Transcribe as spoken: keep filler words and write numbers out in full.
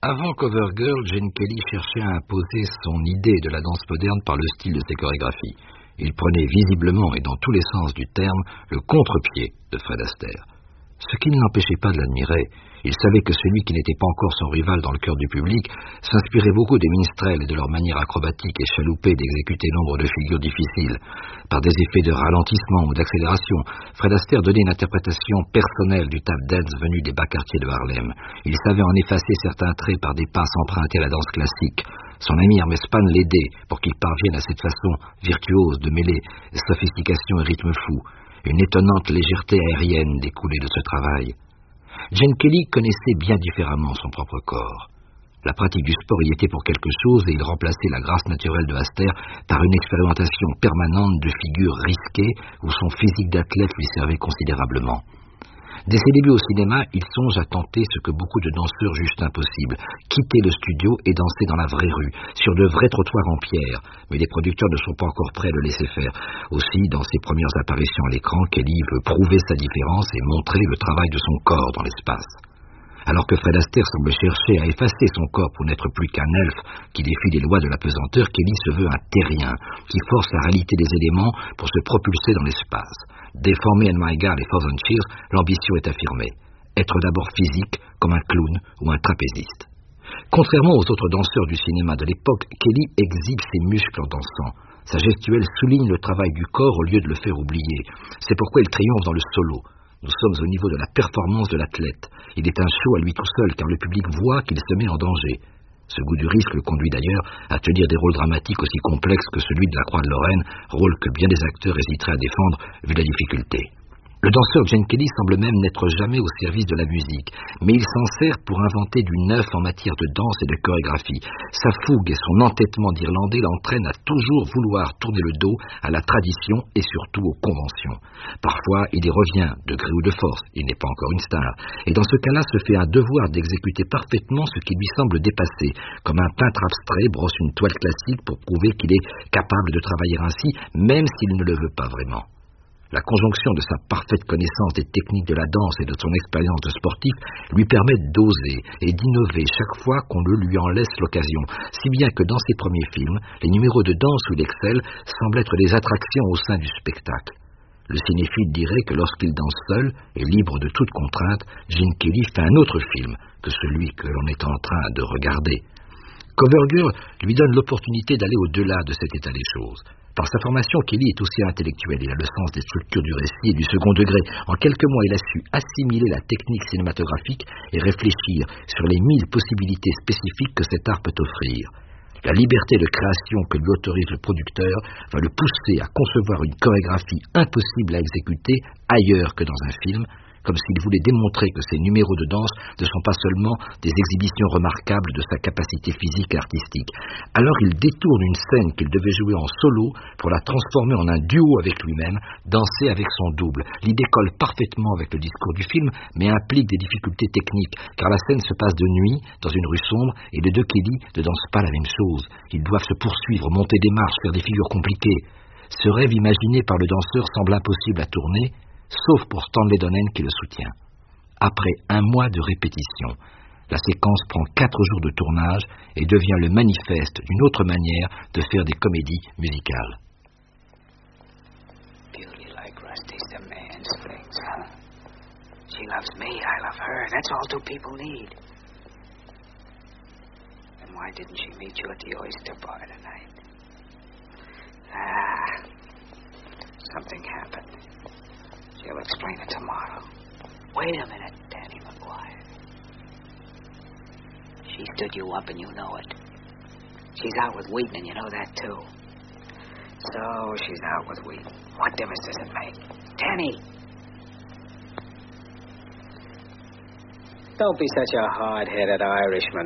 Avant Covergirl, Gene Kelly cherchait à imposer son idée de la danse moderne par le style de ses chorégraphies. Il prenait visiblement, et dans tous les sens du terme, le contre-pied de Fred Astaire. Ce qui ne l'empêchait pas de l'admirer. Il savait que celui qui n'était pas encore son rival dans le cœur du public s'inspirait beaucoup des minstrels et de leur manière acrobatique et chaloupée d'exécuter nombre de figures difficiles. Par des effets de ralentissement ou d'accélération, Fred Astaire donnait une interprétation personnelle du tap dance venu des bas quartiers de Harlem. Il savait en effacer certains traits par des passes empruntées à la danse classique. Son ami Hermes Span l'aidait pour qu'il parvienne à cette façon virtuose de mêler sophistication et rythme fou. Une étonnante légèreté aérienne découlait de ce travail. Gene Kelly connaissait bien différemment son propre corps. La pratique du sport y était pour quelque chose et il remplaçait la grâce naturelle de Astaire par une expérimentation permanente de figures risquées où son physique d'athlète lui servait considérablement. Dès ses débuts au cinéma, il songe à tenter ce que beaucoup de danseurs jugent impossible, quitter le studio et danser dans la vraie rue, sur de vrais trottoirs en pierre. Mais les producteurs ne sont pas encore prêts à le laisser faire. Aussi, dans ses premières apparitions à l'écran, Kelly veut prouver sa différence et montrer le travail de son corps dans l'espace. Alors que Fred Astaire semble chercher à effacer son corps pour n'être plus qu'un elfe qui défie les lois de la pesanteur, Kelly se veut un terrien qui force la réalité des éléments pour se propulser dans l'espace. Déformé à My God et Thousand Cheers, l'ambition est affirmée. Être d'abord physique, comme un clown ou un trapéziste. Contrairement aux autres danseurs du cinéma de l'époque, Kelly exhibe ses muscles en dansant. Sa gestuelle souligne le travail du corps au lieu de le faire oublier. C'est pourquoi il triomphe dans le solo. Nous sommes au niveau de la performance de l'athlète. Il est un show à lui tout seul, car le public voit qu'il se met en danger. Ce goût du risque le conduit d'ailleurs à tenir des rôles dramatiques aussi complexes que celui de la Croix de Lorraine, rôle que bien des acteurs hésiteraient à défendre vu la difficulté. Le danseur Gene Kelly semble même n'être jamais au service de la musique, mais il s'en sert pour inventer du neuf en matière de danse et de chorégraphie. Sa fougue et son entêtement d'Irlandais l'entraînent à toujours vouloir tourner le dos à la tradition et surtout aux conventions. Parfois, il y revient, de gré ou de force, il n'est pas encore une star, et dans ce cas-là se fait un devoir d'exécuter parfaitement ce qui lui semble dépassé, comme un peintre abstrait brosse une toile classique pour prouver qu'il est capable de travailler ainsi, même s'il ne le veut pas vraiment. La conjonction de sa parfaite connaissance des techniques de la danse et de son expérience de sportif lui permet d'oser et d'innover chaque fois qu'on le lui en laisse l'occasion, si bien que dans ses premiers films, les numéros de danse où il excelle semblent être des attractions au sein du spectacle. Le cinéphile dirait que lorsqu'il danse seul et libre de toute contrainte, Gene Kelly fait un autre film que celui que l'on est en train de regarder. Covergirl lui donne l'opportunité d'aller au-delà de cet état des choses. Par sa formation, Kelly est aussi intellectuel. Il a le sens des structures du récit et du second degré. En quelques mois, il a su assimiler la technique cinématographique et réfléchir sur les mille possibilités spécifiques que cet art peut offrir. La liberté de création que lui autorise le producteur va le pousser à concevoir une chorégraphie impossible à exécuter ailleurs que dans un film, comme s'il voulait démontrer que ces numéros de danse ne sont pas seulement des exhibitions remarquables de sa capacité physique et artistique. Alors il détourne une scène qu'il devait jouer en solo pour la transformer en un duo avec lui-même, danser avec son double. L'idée colle parfaitement avec le discours du film, mais implique des difficultés techniques, car la scène se passe de nuit, dans une rue sombre, et les deux Kelly ne dansent pas la même chose. Ils doivent se poursuivre, monter des marches, faire des figures compliquées. Ce rêve imaginé par le danseur semble impossible à tourner, sauf pour Stanley Donen qui le soutient. Après un mois de répétition, la séquence prend quatre jours de tournage et devient le manifeste d'une autre manière de faire des comédies musicales. Beauty like Rusty's the man's things, huh? She loves me, I love her. That's all two people need. And why didn't she meet you at the oyster bar tonight? Ah, something happened. She'll explain it tomorrow. Wait a minute, Danny McGuire. She stood you up and you know it. She's out with Wheaton and you know that too. So she's out with Wheaton. What difference does it make? Danny! Don't be such a hard-headed Irishman.